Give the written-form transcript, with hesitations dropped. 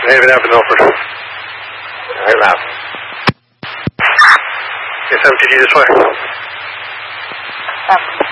Haven Avenue, Milford. Haven Avenue. Yes, MTG this way.